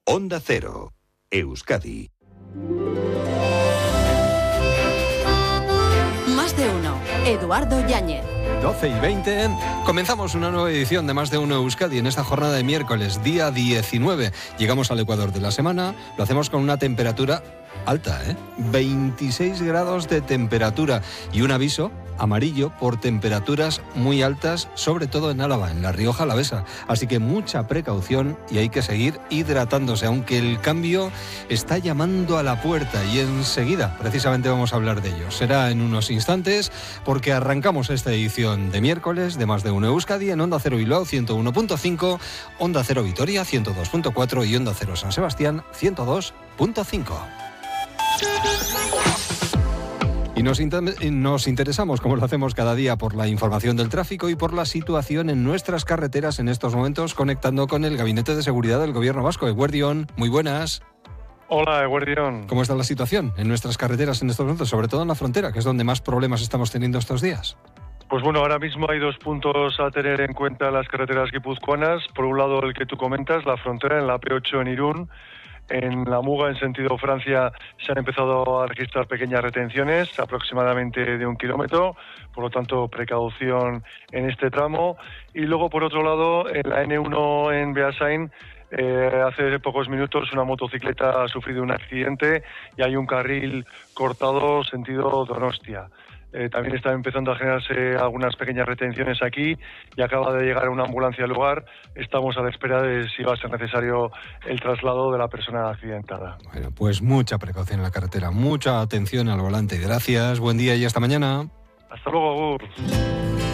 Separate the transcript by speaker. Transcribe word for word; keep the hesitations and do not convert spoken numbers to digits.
Speaker 1: Onda Cero, Euskadi.
Speaker 2: Más de uno. Eduardo Yáñez.
Speaker 3: doce y veinte, comenzamos una nueva edición de Más de Uno Euskadi en esta jornada de miércoles, día diecinueve. Llegamos al Ecuador de la semana, lo hacemos con una temperatura alta, ¿eh? veintiséis grados de temperatura y un aviso amarillo por temperaturas muy altas, sobre todo en Álava, en La Rioja Alavesa. Así que mucha precaución y hay que seguir hidratándose, aunque el cambio está llamando a la puerta y enseguida precisamente vamos a hablar de ello. Será en unos instantes porque arrancamos esta edición de miércoles de Más de Uno Euskadi en Onda Cero Bilbao ciento uno punto cinco, Onda Cero Vitoria ciento dos punto cuatro y Onda Cero San Sebastián ciento dos punto cinco. Y nos, inter- nos interesamos, como lo hacemos cada día, por la información del tráfico y por la situación en nuestras carreteras en estos momentos, conectando con el Gabinete de Seguridad del Gobierno Vasco. Eguerdión, muy buenas.
Speaker 4: Hola, Eguerdión.
Speaker 3: ¿Cómo está la situación en nuestras carreteras en estos momentos, sobre todo en la frontera, que es donde más problemas estamos teniendo estos días?
Speaker 4: Pues bueno, ahora mismo hay dos puntos a tener en cuenta en las carreteras guipuzcoanas. Por un lado, el que tú comentas, la frontera en la P ocho en Irún. En la Muga, en sentido Francia, se han empezado a registrar pequeñas retenciones, aproximadamente de un kilómetro, por lo tanto, precaución en este tramo. Y luego, por otro lado, en la N uno en Beasain, eh, hace pocos minutos una motocicleta ha sufrido un accidente y hay un carril cortado sentido Donostia. Eh, también están empezando a generarse algunas pequeñas retenciones aquí y acaba de llegar una ambulancia al lugar. Estamos a la espera de si va a ser necesario el traslado de la persona accidentada.
Speaker 3: Bueno, pues mucha precaución en la carretera, mucha atención al volante. Gracias, buen día y hasta mañana.
Speaker 4: Hasta luego, Agur.